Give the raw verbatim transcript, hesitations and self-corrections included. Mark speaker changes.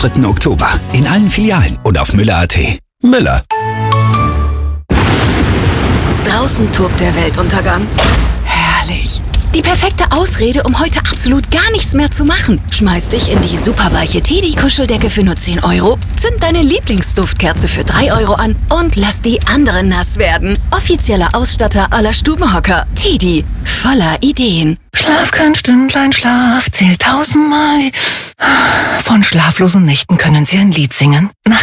Speaker 1: dritten Oktober. In allen Filialen und auf müller punkt at. Müller.
Speaker 2: Draußen tobt der Weltuntergang. Herrlich. Die perfekte Ausrede, um heute absolut gar nichts mehr zu machen. Schmeiß dich in die superweiche Teddy-Kuscheldecke für nur zehn Euro, zünd deine Lieblingsduftkerze für drei Euro an und lass die anderen nass werden. Offizieller Ausstatter aller Stubenhocker. Teddy. Voller Ideen.
Speaker 3: Schlaf kein Stündlein, Schlaf, zählt tausendmal. Von schlaflosen Nächten können Sie ein Lied singen. Nach